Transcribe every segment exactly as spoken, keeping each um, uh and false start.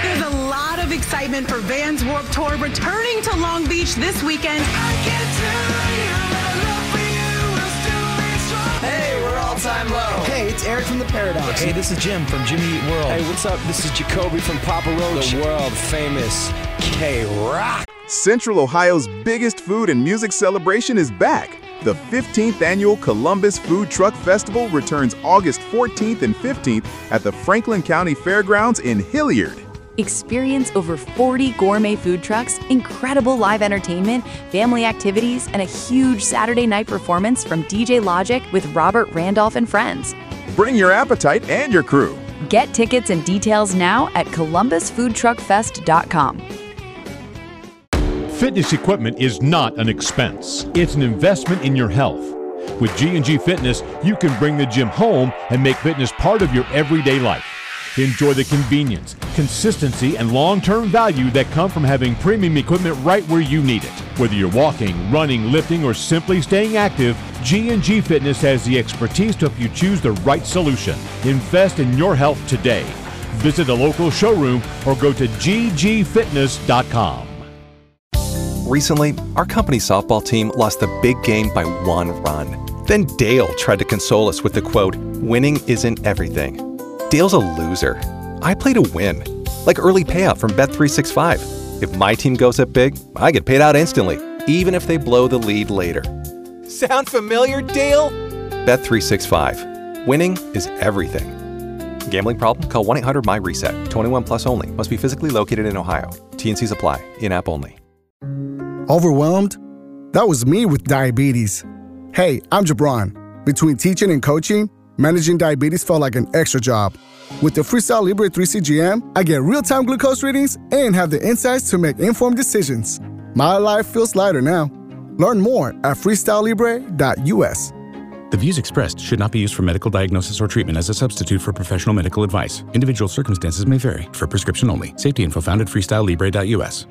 There's a lot of excitement for Vans Warped Tour returning to Long Beach this weekend. I can't tell you that love for you will still be strong. Hey, we're all time low. Hey, it's Eric from The Paradox. Hey, this is Jim from Jimmy Eat World. Hey, what's up? This is Jacoby from Papa Roach. The world famous K-Rock. Central Ohio's biggest food and music celebration is back. The fifteenth Annual Columbus Food Truck Festival returns August fourteenth and fifteenth at the Franklin County Fairgrounds in Hilliard. Experience over forty gourmet food trucks, incredible live entertainment, family activities, and a huge Saturday night performance from D J Logic with Robert Randolph and friends. Bring your appetite and your crew. Get tickets and details now at columbus food truck fest dot com. Fitness equipment is not an expense. It's an investment in your health. With G and G Fitness, you can bring the gym home and make fitness part of your everyday life. Enjoy the convenience, consistency, and long-term value that come from having premium equipment right where you need it. Whether you're walking, running, lifting, or simply staying active, G and G Fitness has the expertise to help you choose the right solution. Invest in your health today. Visit a local showroom or go to g g fitness dot com. Recently, our company's softball team lost the big game by one run. Then Dale tried to console us with the quote, "Winning isn't everything." Dale's a loser. I play to win. Like early payout from Bet three sixty-five. If my team goes up big, I get paid out instantly, even if they blow the lead later. Sound familiar, Dale? Bet three sixty-five. Winning is everything. Gambling problem? Call one eight hundred M Y reset. twenty-one plus only. Must be physically located in Ohio. T and Cs apply. In-app only. Overwhelmed? That was me with diabetes. Hey, I'm Jabron. Between teaching and coaching, managing diabetes felt like an extra job. With the Freestyle Libre three C G M, I get real-time glucose readings and have the insights to make informed decisions. My life feels lighter now. Learn more at freestyle libre dot u s. The views expressed should not be used for medical diagnosis or treatment as a substitute for professional medical advice. Individual circumstances may vary. For prescription only. Safety info found at freestyle libre dot u s.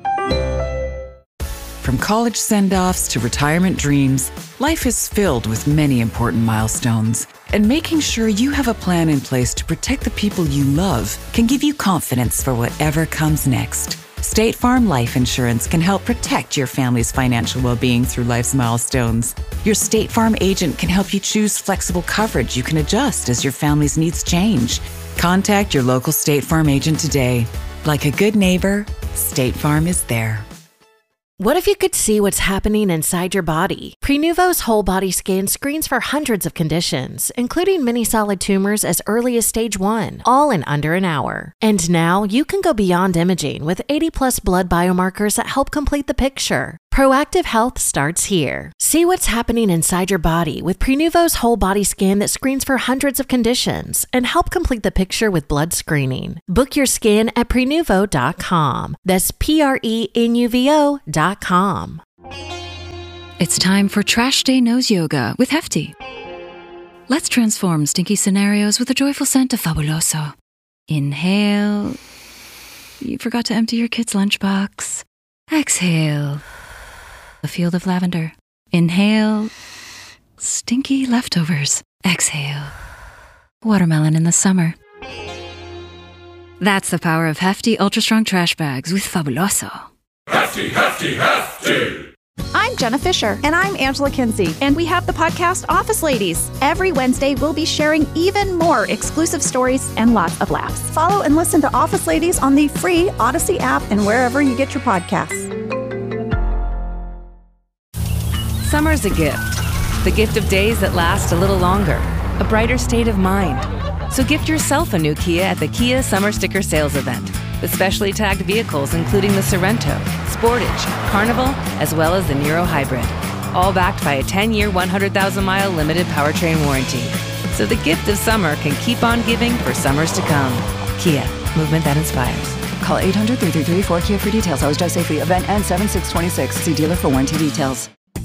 From college send-offs to retirement dreams, life is filled with many important milestones. And making sure you have a plan in place to protect the people you love can give you confidence for whatever comes next. State Farm Life Insurance can help protect your family's financial well-being through life's milestones. Your State Farm agent can help you choose flexible coverage you can adjust as your family's needs change. Contact your local State Farm agent today. Like a good neighbor, State Farm is there. What if you could see what's happening inside your body? Prenuvo's whole body scan screens for hundreds of conditions, including many solid tumors as early as stage one, all in under an hour. And now you can go beyond imaging with eighty plus blood biomarkers that help complete the picture. Proactive health starts here. See what's happening inside your body with Prenuvo's whole body scan that screens for hundreds of conditions and help complete the picture with blood screening. Book your scan at prenuvo dot com. That's P R E N U V O dot com. It's time for Trash Day Nose Yoga with Hefty. Let's transform stinky scenarios with a joyful scent of Fabuloso. Inhale. You forgot to empty your kid's lunchbox. Exhale. A field of lavender. Inhale. Stinky leftovers. Exhale. Watermelon in the summer. That's the power of Hefty Ultra Strong Trash Bags with Fabuloso. Hefty, hefty, hefty! I'm Jenna Fisher. And I'm Angela Kinsey. And we have the podcast Office Ladies. Every Wednesday, we'll be sharing even more exclusive stories and lots of laughs. Follow and listen to Office Ladies on the free Odyssey app and wherever you get your podcasts. Summer's a gift. The gift of days that last a little longer. A brighter state of mind. So gift yourself a new Kia at the Kia Summer Sticker Sales Event. With specially tagged vehicles including the Sorrento, Sportage, Carnival, as well as the Niro Hybrid. All backed by a ten-year, one hundred thousand mile limited powertrain warranty. So the gift of summer can keep on giving for summers to come. Kia, movement that inspires. Call eight hundred, three three three, four K I A for details. Always drive safely. Event ends seven six twenty-six. See dealer for warranty details.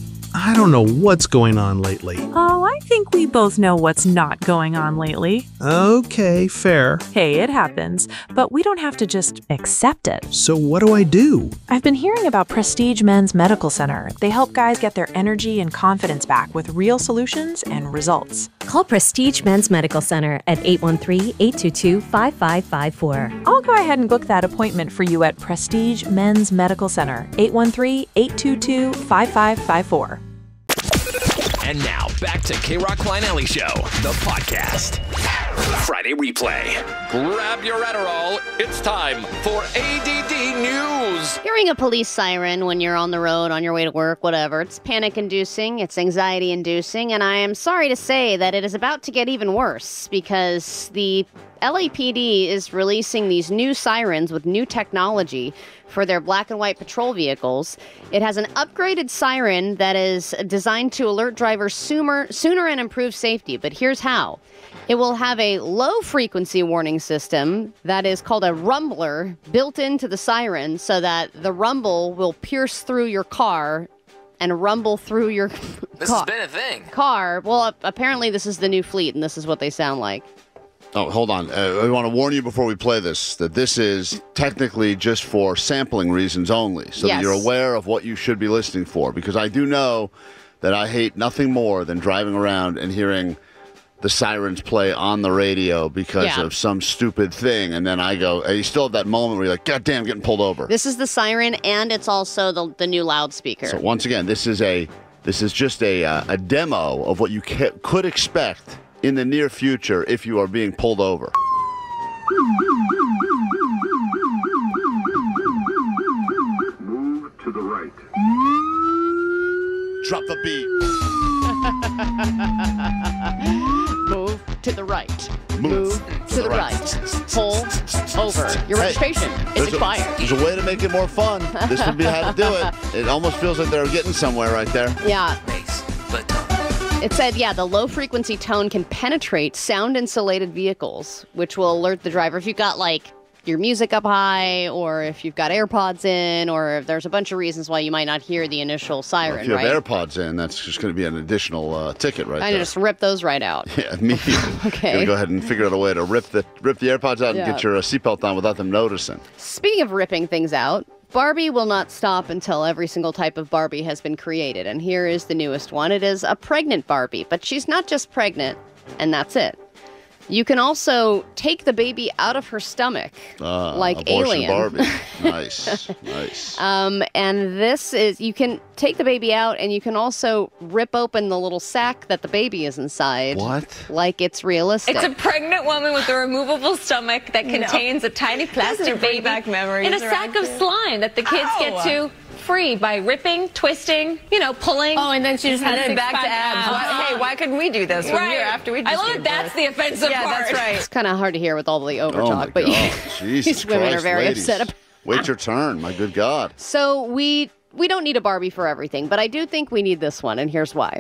I don't know what's going on lately. Oh, I think we both know what's not going on lately. Okay, fair. Hey, it happens, but we don't have to just accept it. So what do I do? I've been hearing about Prestige Men's Medical Center. They help guys get their energy and confidence back with real solutions and results. Call Prestige Men's Medical Center at eight one three, eight two two, five five five four. I'll go ahead and book that appointment for you at Prestige Men's Medical Center, eight one three, eight two two, five five five four. And now, back to K-Rock Klein Alley Show, the podcast. Friday replay. Grab your Adderall. It's time for A D D News. Hearing a police siren when you're on the road, on your way to work, whatever, it's panic-inducing, it's anxiety-inducing, and I am sorry to say that it is about to get even worse because the L A P D is releasing these new sirens with new technology for their black and white patrol vehicles. It has an upgraded siren that is designed to alert drivers sooner, sooner and improve safety, but here's how. It will have a low-frequency warning system that is called a rumbler built into the siren so that the rumble will pierce through your car and rumble through your This car. has been a thing. car. Well, apparently this is the new fleet, and this is what they sound like. Oh, hold on. Uh, I want to warn you before we play this that this is technically just for sampling reasons only, so Yes. that you're aware of what you should be listening for. Because I do know that I hate nothing more than driving around and hearing the sirens play on the radio because Yeah. of some stupid thing, and then I go, and you still have that moment where you're like, God damn, getting pulled over. This is the siren, and it's also the, the new loudspeaker. So once again, this is a this is just a uh, a demo of what you ca- could expect in the near future if you are being pulled over. Move to the right. Drop the beat. Move to the right. Move to the right. Pull over. Your Hey, registration is there's a- expired. There's a way to make it more fun. This would be how to do it. It almost feels like they're getting somewhere right there. Yeah. It said, yeah, the low-frequency tone can penetrate sound-insulated vehicles, which will alert the driver if you've got, like, your music up high, or if you've got AirPods in, or if there's a bunch of reasons why you might not hear the initial siren, Well, if you right? have AirPods in, that's just going to be an additional uh, ticket right I there. just rip those right out. Yeah, immediately. Okay. Gonna go ahead and figure out a way to rip the rip the AirPods out and Yeah. get your uh, seatbelt on without them noticing. Speaking of ripping things out, Barbie will not stop until every single type of Barbie has been created. And here is the newest one. It is a pregnant Barbie, but she's not just pregnant, and that's it. You can also take the baby out of her stomach, Uh, like abortion Alien. Barbie. Nice, nice. Um, and this is, you can take the baby out, and you can also rip open the little sack that the baby is inside. What? Like it's realistic. It's a pregnant woman with a removable stomach that No. contains a tiny plastic Doesn't bring baby back memories in a sack of around slime that the kids Ow. get to free by ripping, twisting, you know, pulling. Oh, and then she just and has then back to six-pack abs. abs. Why- hey, why couldn't we do this? Right. Year after we just I love gave that that's birth. the offensive yeah, part. that's right. It's kind of hard to hear with all the Oh overtalk, my but God. Jesus these women Christ, are very ladies. upset about. Wait your turn, my good God. So we we don't need a Barbie for everything, but I do think we need this one, and here's why.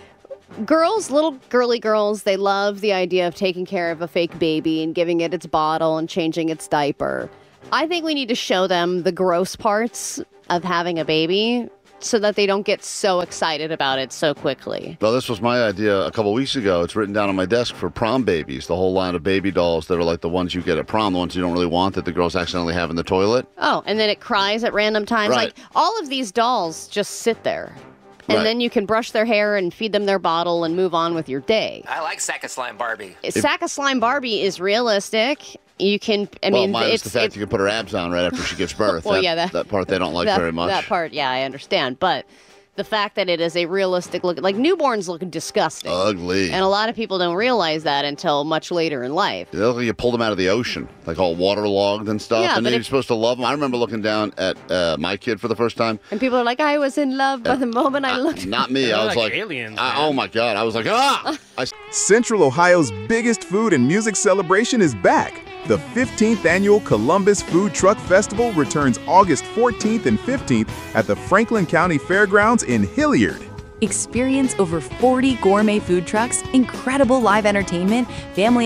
Girls, little girly girls, they love the idea of taking care of a fake baby and giving it its bottle and changing its diaper. I think we need to show them the gross parts of having a baby so that they don't get so excited about it so quickly. Well, this was my idea a couple weeks ago. It's written down on my desk for prom babies, the whole line of baby dolls that are like the ones you get at prom, the ones you don't really want that the girls accidentally have in the toilet. Oh, and then it cries at random times. Right. Like, all of these dolls just sit there. And Right. then you can brush their hair and feed them their bottle and move on with your day. I like Sack of Slime Barbie. Sack of Slime Barbie is realistic. You can, I well, mean, minus it's the fact it's- you can put her abs on right after she gives birth. Well, that, yeah, that- that part they don't like that, very much. That part, yeah, I understand. But the fact that it is a realistic look, like newborns look disgusting. Ugly. And a lot of people don't realize that until much later in life. They look like you pulled them out of the ocean, like all waterlogged and stuff. Yeah, and but then you're if- supposed to love them. I remember looking down at uh, my kid for the first time. And people are like, I was in love by the moment I looked. Not me. I They're was like like, aliens, I- oh my God. I was like, ah! I, Central Ohio's biggest food and music celebration is back. The fifteenth Annual Columbus Food Truck Festival returns August fourteenth and fifteenth at the Franklin County Fairgrounds in Hilliard. Experience over forty gourmet food trucks, incredible live entertainment, family